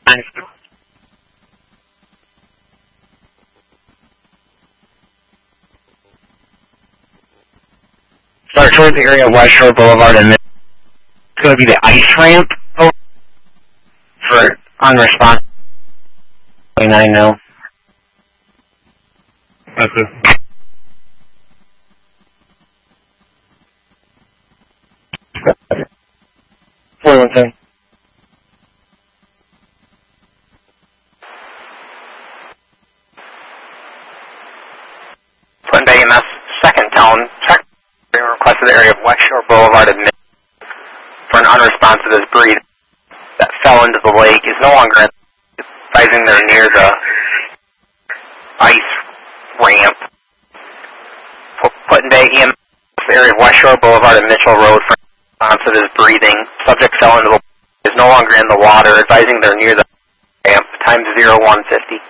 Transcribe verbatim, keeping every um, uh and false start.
Start towards the area of West Shore Boulevard, and then it's going to be the ice ramp for unresponsive. twenty-nine now. That's it. forty-one seven. Twin Bay E M S, second tone, check requested the area of West Shore Boulevard admit for an unresponsive as breed that fell into the lake is no longer advising they're near the ice ramp. Twin Bay E M S, the area of West Shore Boulevard and Mitchell Road for unresponsive as breathing. Subject fell into the lake is no longer in the water, advising they're near the ramp. Time zero one fifty.